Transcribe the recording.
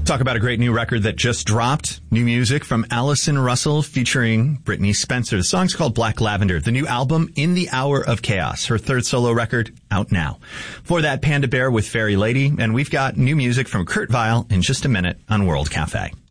Talk about a great new record that just dropped. New music from Allison Russell featuring Brittany Spencer. The song's called Black Lavender. The new album, In the Hour of Chaos. Her third solo record, out now. For that, Panda Bear with Fairy Lady. And we've got new music from Kurt Vile in just a minute on World Cafe.